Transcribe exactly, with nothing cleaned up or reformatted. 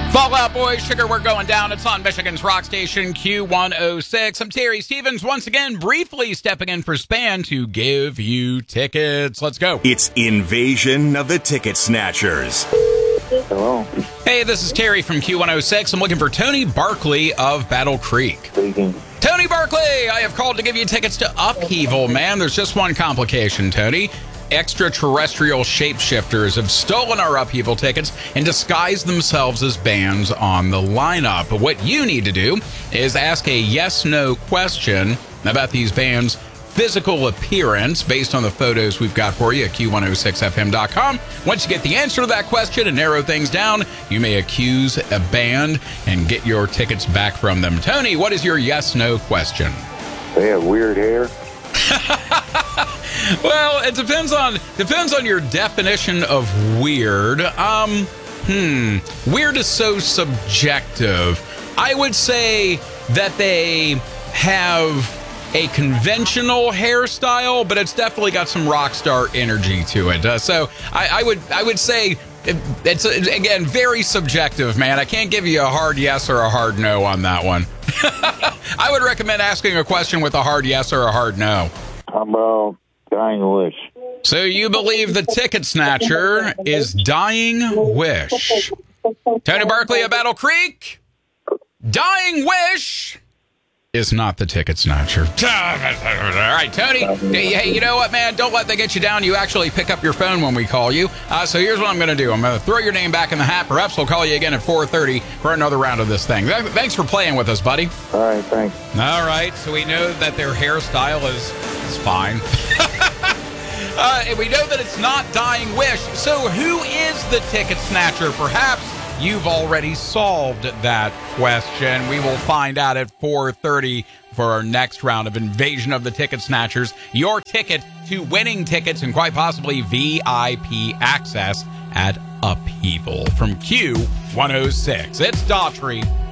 Fall Out Boy, Sugar, we're going down. It's on Michigan's rock station, Q one oh six. I'm Terry Stevens, once again, briefly stepping in for Span to give you tickets. Let's go. It's Invasion of the Ticket Snatchers. Hello. Hey, this is Terry from Q one oh six. I'm looking for Tony Barkley of Battle Creek. Speaking. Tony Barkley, I have called to give you tickets to Upheaval, man. There's just one complication, Tony. Extraterrestrial shapeshifters have stolen our Upheaval tickets and disguised themselves as bands on the lineup. But what you need to do is ask a yes-no question about these bands' physical appearance based on the photos we've got for you at Q one oh six F M dot com. Once you get the answer to that question and narrow things down, you may accuse a band and get your tickets back from them. Tony, what is your yes-no question? They have weird hair. Well, it depends on depends on your definition of weird. Um, hmm, weird is so subjective. I would say that they have a conventional hairstyle, but it's definitely got some rock star energy to it. Uh, so I, I would I would say it, it's again very subjective, man. I can't give you a hard yes or a hard no on that one. I would recommend asking a question with a hard yes or a hard no. How about Dying Wish? So you believe the ticket snatcher is Dying Wish. Tony Barkley of Battle Creek, Dying Wish is not the ticket snatcher. All right, Tony. Hey, you know what, man? Don't let that get you down. You actually pick up your phone when we call you. Uh, so here's what I'm going to do. I'm going to throw your name back in the hat. Perhaps we'll call you again at four thirty for another round of this thing. Thanks for playing with us, buddy. All right, thanks. All right. So we know that their hairstyle is, is fine. uh, and we know that it's not Dying Wish. So who is the ticket snatcher? Perhaps you've already solved that question. We will find out at four thirty for our next round of Invasion of the Ticket Snatchers. Your ticket to winning tickets and quite possibly V I P access at Upheaval from Q one oh six. It's Daughtry.